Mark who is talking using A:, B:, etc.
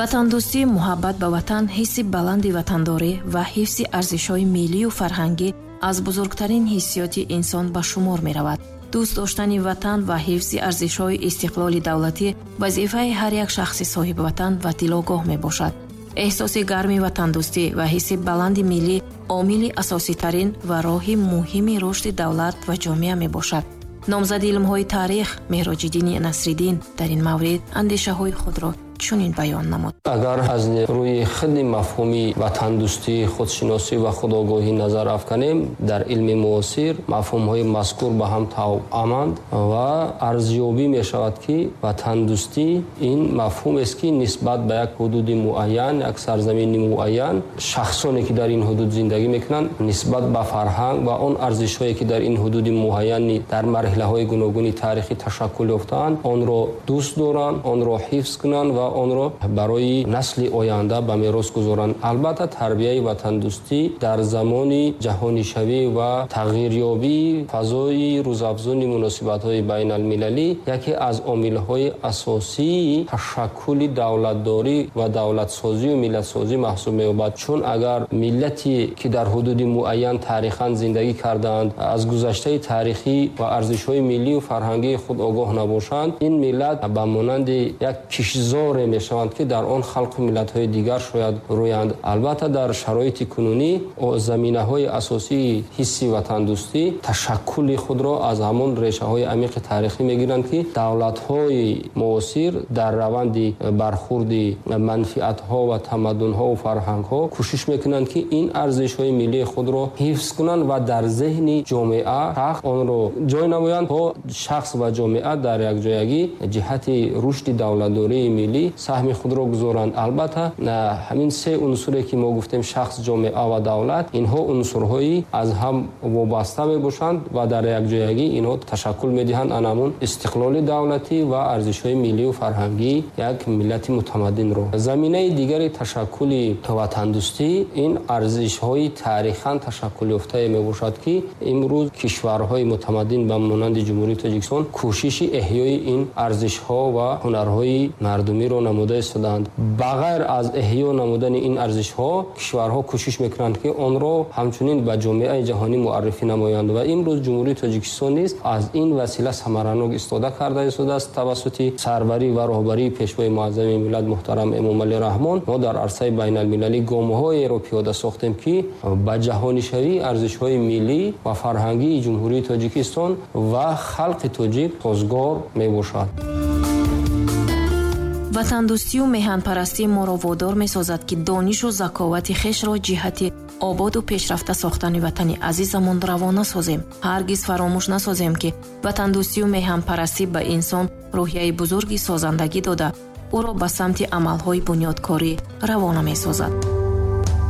A: ватандӯстӣ муҳаббат ба ватан, ҳисси баланди ватандорӣ ва ҳифзи арзишҳои миллию фарҳангӣ аз бузургтарин ҳиссиёти инсон ба шумор меравад. дӯст доштани ватан ва ҳифзи арзишҳои истиқлоли давлатӣ вазифаи ҳар як шахси соҳибватан ва дилогоҳ мебошад. эҳсоси гарми ватандӯстӣ ва ҳисси баланди миллӣ омили асоситарин ва роҳи муҳими рушди давлат ва ҷомеа мебошад. номзади илмҳои таърих Меҳроҷиддини Насриддин дар ин маврид андешаҳои худро чунин баён намуд.
B: агар аз рӯи худди мафҳуми ватандӯстӣ, худшиносӣ ва худогоҳӣ назар афканем, дар илми муосир мафҳумҳои мазкур ба ҳам тавъаманд ва арзёбӣ мешавад, ки ватандӯстӣ ин мафҳумест, ки нисбат ба як ҳудуди муайян, як сарзамини муайян, шахсоне ки дар ин ҳудуд зиндагӣ мекунанд, нисбат ба фарҳанг ва он арзишҳое ки дар ин ҳудуди муайяни дар марҳилаҳои гуногуни таърихӣ ташаккул ёфтаанд, онро дӯст доранд, онро ҳифз кунанд ва онро барои насли оянда ба мерос гузоранд. албатта тарбияи ватандӯстӣ дар замони ҷаҳонишавӣ ва тағйирёбии фазои рӯзафзуни муносибатҳои байналмилалӣ яке аз омилҳои асосии ташаккули давлатдорӣ ва давлатсозию миллатсозӣ маҳсуб меёбад. чун агар миллате ки дар ҳудуди муайян таърихан зиндагӣ кардаанд аз гузаштаи таърихӣ ва арзишҳои миллию фарҳангии худ огоҳ набошанд, ин миллат ба монанди як кишзоре мешаванд, ки дар он халқу миллатҳои дигар шояд рӯянд. албатта дар шароити кунунӣ заминаҳои асосии ҳисси ватандӯстӣ ташаккули худро аз ҳамон решаҳои амиқи таърихӣ мегиранд, ки давлатҳои муосир дар раванди бархурди манфиатҳо ва тамаддунҳову фарҳангҳо кӯшиш мекунанд, ки ин арзишҳои миллии худро ҳифз кунанд ва дар зеҳни ҷомеа шахс онро ҷой намоянд, то шахс ва ҷомеа дар якҷоягӣ ҷиҳати рушди давлатдории миллӣ саҳми худро гузоранд. албатта ҳамин се унсуре ки мо гуфтем, шахс, ҷомеа ва давлат, инҳо унсурҳои аз ҳам вобаста мебошанд ва дар якҷоягӣ инҳо ташаккул медиҳанд ан ҳамун истиқлоли давлатӣ ва арзишҳои миллию фарҳангии як миллати мутамаддинро. заминаи дигари ташаккули ватандӯстӣ ин арзишҳои таърихан ташаккулёфтае мебошад, ки имрӯз кишварҳои мутамаддин ба монанди ҷумҳурии Тоҷикистон кӯшиши эҳёи ин арзишҳо ва ҳунарҳои мардумиро намуда истоданд. ба ғайр аз эҳё намудани ин арзишҳо, кишварҳо кӯшиш мекунанд, ки онро ҳамчунин ба ҷомеаи ҷаҳонӣ муаррифӣ намоянд ва имрӯз ҷумҳурии Тоҷикистон низ аз ин васила самаранок истода карда истодааст. тавассути сарварӣ ва роҳбарии пешвои муаззами миллат муҳтарам Эмомалӣ Раҳмон, мо дар арсаи байналмилалӣ гомҳоеро пиёда сохтем, ки ба ҷаҳонишавии арзишҳои миллӣ ва фарҳангии ҷумҳурии Тоҷикистон ва халқи тоҷик созгор мебошад.
A: ватандӯстию меҳанпарастӣ моро водор месозад, ки донишу заковати хешро ҷиҳати ободу пешрафта сохтани ватани азизамон равона созем. ҳаргиз фаромӯш насозем, ки ватандӯстию меҳанпарастӣ ба инсон рӯҳияи бузурги созандагӣ дода, ӯро ба самти амалҳои бунёдкорӣ равона месозад.